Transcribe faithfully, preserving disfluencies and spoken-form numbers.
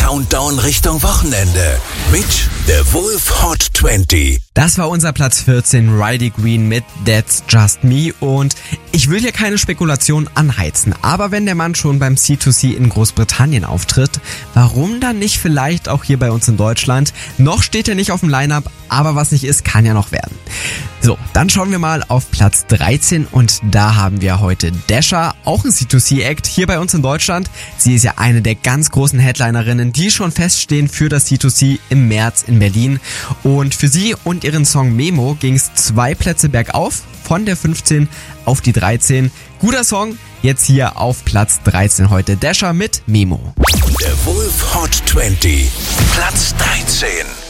Countdown Richtung Wochenende mit The Wolf Hot zwanzig. Das war unser Platz vierzehn, Riley Green mit That's Just Me, und ich will hier keine Spekulation anheizen, aber wenn der Mann schon beim C zwei C in Großbritannien auftritt, warum dann nicht vielleicht auch hier bei uns in Deutschland? Noch steht er nicht auf dem Line-Up, aber was nicht ist, kann ja noch werden. So, dann schauen wir mal auf Platz dreizehn und da haben wir heute Dasha, auch ein C zwei C-Act hier bei uns in Deutschland. Sie ist ja eine der ganz großen Headlinerinnen, die schon feststehen für das C zwei C im März in Berlin, und für sie und ihren Song Memo ging es zwei Plätze bergauf, von der fünfzehn auf die dreizehn. Guter Song, jetzt hier auf Platz dreizehn heute Dasha mit Memo. The Wolf Hot zwanzig, Platz dreizehn.